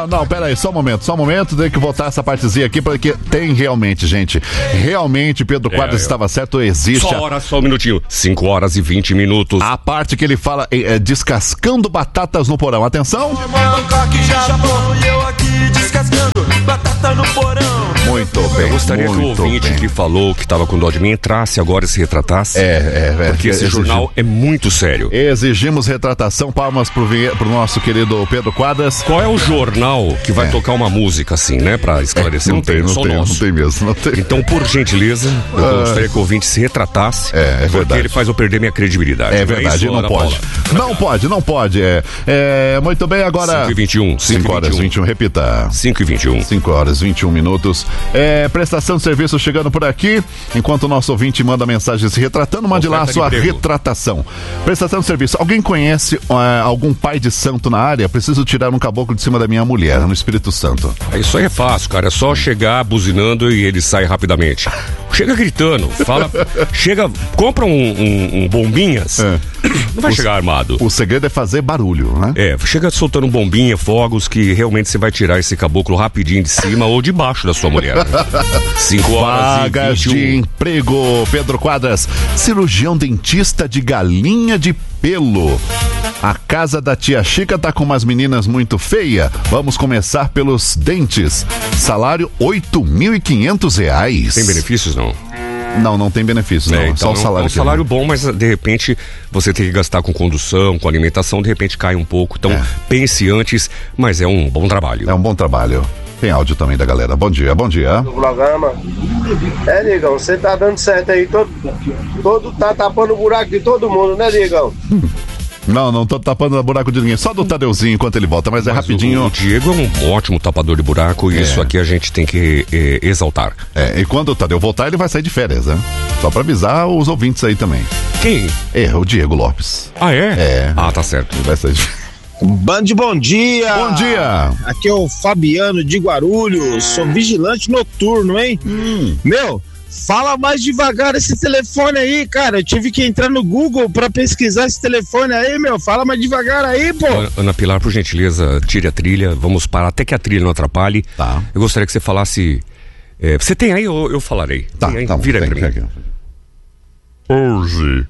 Não, pera aí, só um momento, tem que voltar essa partezinha aqui, porque tem realmente, gente, Pedro Quadras estava certo, existe... Só um minutinho, 5 horas e 20 minutos. A parte que ele fala é descascando batatas no porão, atenção! Batata no porão. Muito bem. Eu gostaria que o ouvinte que falou que estava com dó de mim entrasse agora e se retratasse. Porque esse jornal é muito sério. Exigimos retratação, palmas pro nosso querido Pedro Quadras. Qual é o jornal que vai tocar uma música assim, né? Pra esclarecer. Não tem mesmo. Não tem. Então, por gentileza, eu gostaria que o ouvinte se retratasse. Porque verdade. ele faz eu perder minha credibilidade. É verdade, não pode. Não pode. Muito bem, agora... 5h21. 5 horas e 21, repita. 5h21. 5 horas e 21 minutos. Prestação de serviço chegando por aqui. Enquanto o nosso ouvinte manda mensagem se retratando, mande lá a sua retratação. Prestação de serviço. Alguém conhece algum pai de santo na área? Preciso tirar um caboclo de cima da minha mulher, no Espírito Santo. Isso aí é fácil, cara. É só chegar buzinando e ele sai rapidamente. Chega gritando, compra um bombinhas. Não vai chegar armado. O segredo é fazer barulho, né? Chega soltando bombinha, fogos, que realmente você vai tirar esse caboclo rapidinho de cima ou de baixo da sua mulher. 5 horas Vagas e 21. de emprego, Pedro Quadras. Cirurgião dentista de galinha de pelo. A casa da tia Chica tá com umas meninas muito feias. Vamos começar pelos dentes. Salário R$8.500. Tem benefícios, não? Não tem benefícios, não. Então só o salário. É um salário bom, mas de repente você tem que gastar com condução, com alimentação, de repente cai um pouco. Então pense antes, mas é um bom trabalho. É um bom trabalho. Tem áudio também da galera. Bom dia. No programa. Negão, você tá dando certo aí. Todo tá tapando o buraco de todo mundo, né, Negão? Não tô tapando o buraco de ninguém. Só do Tadeuzinho enquanto ele volta, mas é rapidinho. O Diego é um ótimo tapador de buraco e isso aqui a gente tem que exaltar. E quando o Tadeu voltar, ele vai sair de férias, né? Só pra avisar os ouvintes aí também. Quem? O Diego Lopes. Tá certo. Ele vai sair de férias. Band, bom dia! Bom dia! Aqui é o Fabiano de Guarulhos, sou vigilante noturno, hein? Meu, fala mais devagar esse telefone aí, cara. Eu tive que entrar no Google pra pesquisar esse telefone aí, meu. Fala mais devagar aí, pô. Ana Pilar, por gentileza, tire a trilha. Vamos parar até que a trilha não atrapalhe. Tá. Eu gostaria que você falasse... você tem aí ou eu falarei? Tá, tem aí? tá. Vira aí pra mim. Aqui. 11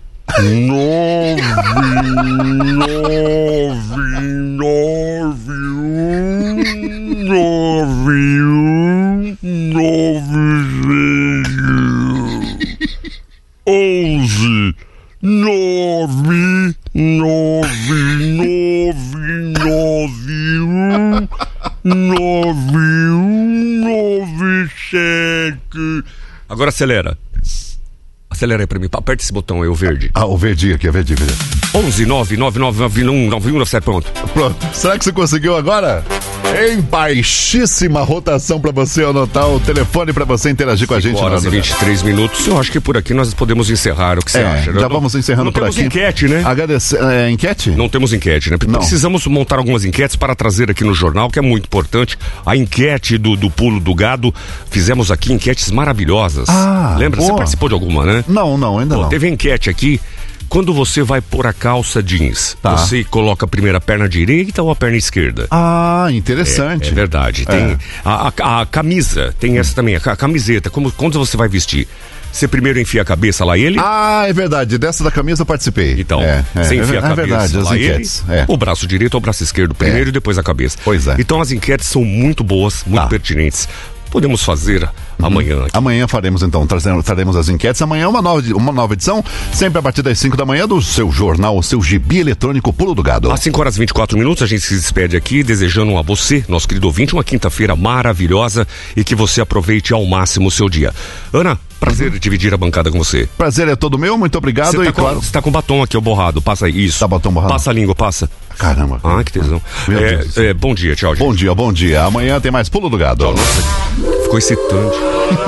997. Agora acelera. Acelera aí pra mim, aperta esse botão aí, o verde. O verdinho aqui, verde. 11 999919197, pronto. Será que você conseguiu agora? Em baixíssima rotação pra você anotar o telefone pra você interagir com a gente. 5 horas e 23 minutos. Eu acho que por aqui nós podemos encerrar. O que você acha? Já vamos encerrando por aqui. Não temos enquete, né? Enquete? Não temos enquete, né? Não. Precisamos montar algumas enquetes para trazer aqui no jornal, que é muito importante. A enquete do pulo do gado. Fizemos aqui enquetes maravilhosas. Lembra? Boa. Você participou de alguma, né? Não, ainda não. Teve enquete aqui. Quando você vai pôr a calça jeans, você coloca a primeira perna direita ou a perna esquerda? Interessante. É verdade. Tem a camisa, tem essa também, a camiseta. Quando você vai vestir, você primeiro enfia a cabeça lá ele? É verdade. Dessa da camisa eu participei. Então, você enfia a cabeça verdade, lá as enquetes. ele, o braço direito ou o braço esquerdo primeiro e depois a cabeça. Pois é. Então as enquetes são muito boas, muito pertinentes. Podemos fazer amanhã aqui. Amanhã faremos então, traremos as enquetes. Amanhã uma nova edição, sempre a partir das 5 da manhã, do seu jornal, o seu gibi eletrônico Pulo do Gado. Às 5 horas e 24 minutos, a gente se despede aqui, desejando a você, nosso querido ouvinte, uma quinta-feira maravilhosa e que você aproveite ao máximo o seu dia. Ana, prazer dividir a bancada com você. Prazer é todo meu, muito obrigado. Você tá com batom aqui, borrado, passa aí, isso. Tá batom borrado? Passa a língua, passa. Caramba. Que tesão. Bom dia, tchau, gente. Bom dia. Amanhã tem mais Pulo do Gado. Nossa, ficou excitante.